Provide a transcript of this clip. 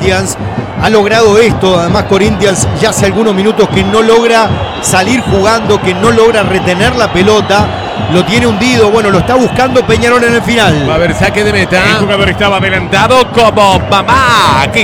Corinthians. Ha logrado esto, además Corinthians ya hace algunos minutos que no logra salir jugando, que no logra retener la pelota. Lo tiene hundido, bueno, lo está buscando Peñarol en el final. Va a haber saque de meta. El jugador estaba adelantado como mamá.